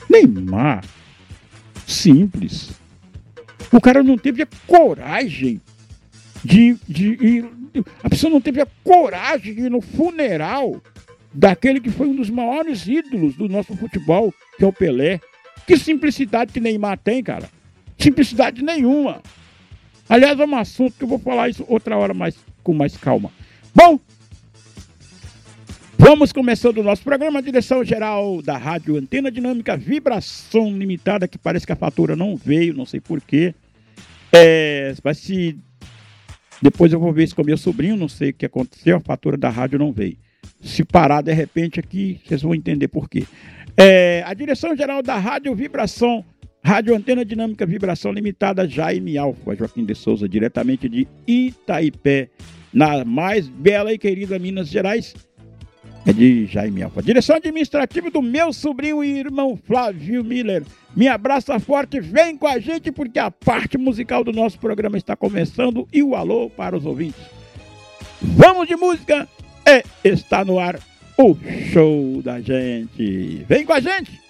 Neymar, simples. O cara não teve a coragem de ir. A pessoa não teve a coragem de ir no funeral daquele que foi um dos maiores ídolos do nosso futebol, que é o Pelé. Que simplicidade que Neymar tem, cara. Simplicidade nenhuma. Aliás, é um assunto que eu vou falar isso outra hora com mais calma. Bom, vamos começando o nosso programa. A direção geral da Rádio Antena Dinâmica Vibração Limitada, que parece que a fatura não veio, não sei porquê. Mas se... Depois eu vou ver isso com meu sobrinho, não sei o que aconteceu, a fatura da rádio não veio. Se parar de repente aqui, vocês vão entender por quê. A direção geral da Rádio Vibração, Rádio Antena Dinâmica Vibração Limitada, Jaime Alfa, Joaquim de Souza, diretamente de Itaipé, na mais bela e querida Minas Gerais, é de Jaime Alfa. Direção administrativa do meu sobrinho e irmão Flávio Miller. Me abraça forte, vem com a gente porque a parte musical do nosso programa está começando e o alô para os ouvintes. Vamos de música e está no ar o show da gente. Vem com a gente!